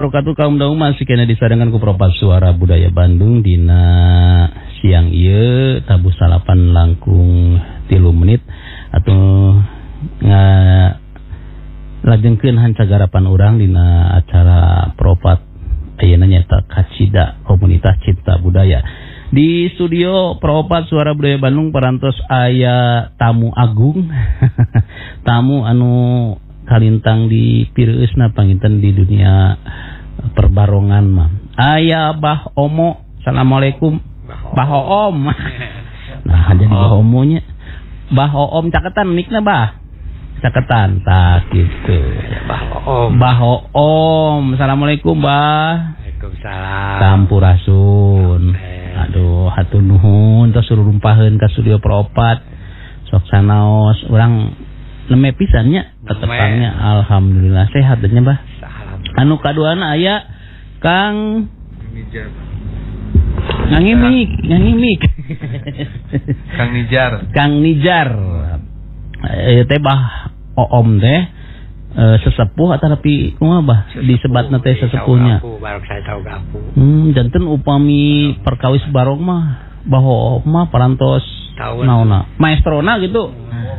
wabarakatuh. Kaum daung masih kena disarankan ku Propat Suara Budaya Bandung dina siang ieu tabuh salapan langkung 3 menit atau lajengkeun hancagarapan urang dina acara Propat ayeuna nyaeta Kacida Komunitas Cinta Budaya. Di studio Propat Suara Budaya Bandung parantos aya tamu agung tamu anu kalintang di pireusna panginten di dunia perbarongan mah. Aya Bah Omo. Assalamualaikum. Bah Om. Nah, jadi Bah Omonya. Bah Om caketan mikna Bah. Caketan tak gitu. Bah Om. Bah Om. Assalamualaikum Bah. Waalaikumsalam. Sampurasun. Aduh, hatur nuhun tos suruh rumpaheun ka studio Propat. Sok sanaos urang neme pisannya tetepangnya alhamdulillah sehat nya Bah. Anu kaduana aya Kang ngangimik Kang Nijar teh Bah Oom teh sesepuh atau tapi kumaha Bah disebatna teh sesepuhnya baru saya tahu gapu. Janten upami perkawis barong mah Bah Oom mah parantos naonna maestrona gitu.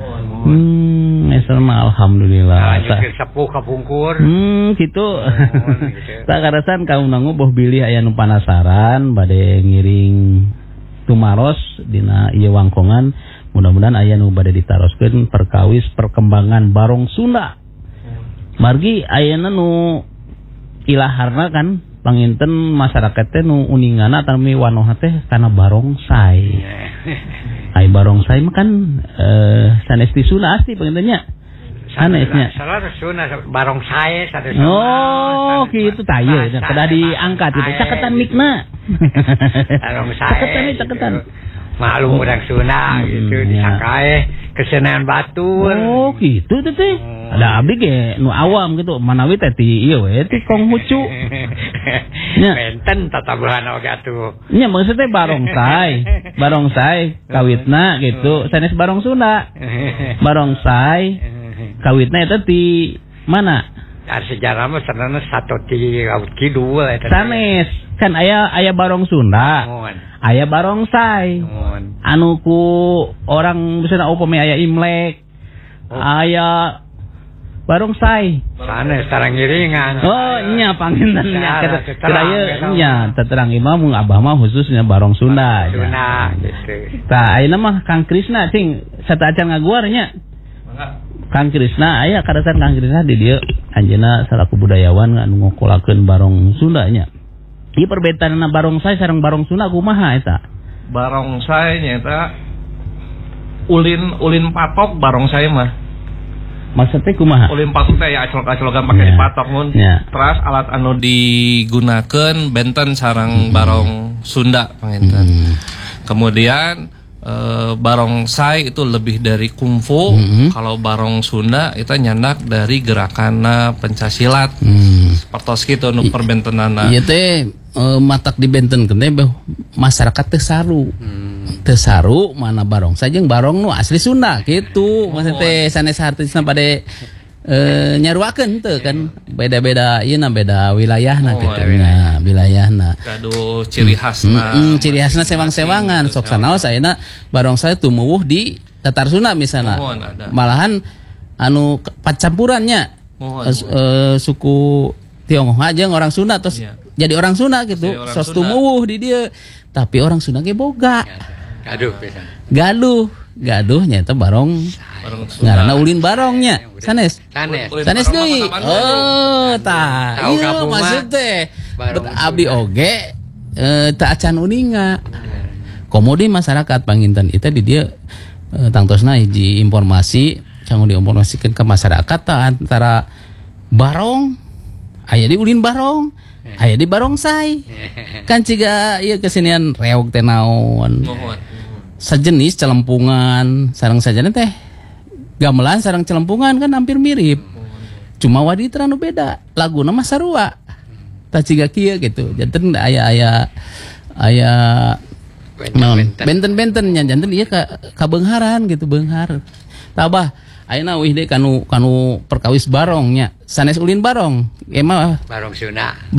Maestro mah alhamdulillah. Sepuh kapungkur. Gitu. Tak karasan kaum nangu boh bilih aya nu panasaran bade ngiring tumaros dina ieu wangkongan. Mudah-mudahan aya nu bade ditaroskeun perkawis perkembangan barong Sunda. Margi ayeuna nu ilaharna kan panginten masyarakat teh nu uningana atami wanoha teh kana barongsai. Ai barongsai mah kan sanes ti Sunda asli pangintennya. Sanesnya. Salah Sunda barongsai sanes. Oh, kitu tah ieu kada diangkat itu. Caketan mikna. Barongsai. Caketan. Maklum orang Sunda gitu disangkae kesenian batur. Oh, gitu teh. Ada abdi ge nu awam gitu, manawi teh ti ieu we ti Konghucu. Nya benten tatabuhan oge atuh. Nya maksudnya barongsai kawitna gitu, sanes barong Sunda. Barongsai kawitna eta ti mana? Dari sejarah mah sebenarnya satu ti laut kidul eta. Sanes kan aya barong Sunda. Aya barongsai. Anu ku orang misalnya upami aya Imlek. Aya barongsai. Sanes tarang ngiringan. Oh, nya pangintennya kedaya nya terang imam mun abah mah khususnya barong Sunda. Sunda gitu. Tah ayeuna mah Kang Krisna cing sata acan ngaguar nya. Kang Krisna aya kadasan Kang Krisna di dieu anjeunna salaku budayawan anu ngokolakeun barong Sunda nya. Ieu perbedaanna barongsai sareng barong Sunda kumaha eta? Barongsai nyaeta ulin patok barongsai mah. Maksudnya kumaha? Ulin patok teh ya acolok-acolokan pake dipatok mun. Terus alat anu digunakeun benten sareng barong Sunda panginten. Kemudian barongsai itu lebih dari kungfu. Kalau barong Sunda itu nyandak dari gerakan pencaksilat. Sepertos gitu nu perbentenana. Ieu teh matak dibentenkeun teh masyarakat teu saru. Teu saru mana barongsai jeung barong nu asli Sunda gitu. Maksudna teh sanes artisna bade nyaruakeun teu kan beda-beda ieuna beda wilayahna gitu nya wilayahna. Gaduh ciri khasna. Ciri khasna sewang-sewangan sok sanaos ayeuna barongsai tumuwuh di Tatar Sunda misalna. Malahan anu pacampurannya suku Tionghoa jeung orang Sunda terus jadi orang Sunda gitu. Sos tumuwuh di dieu. Tapi orang Sunda ge boga. Gaduh nyaeta barong ngaranna ulin barongnya sanes deui. Oh tah ieu maksud teh abdi oge teu acan uninga komodi masyarakat panginten eta di dieu tangtosna hiji informasi cangu diinformasikeun ka masyarakat antara barong aya di ulin barong aya di barongsai kan ciga ieu kesenian reog teh naon sejenis celempungan sareng sajana teh gamelan sareng celempungan kan hampir mirip cuma wadi teranu beda laguna mah sarua tah ciga kieu gitu janten aya benten-bentennya janten ieu ka beungharan gitu beunghar tabah ayeuna wih deui kanu perkawis barongnya sanes ulin barong emang barong Sunda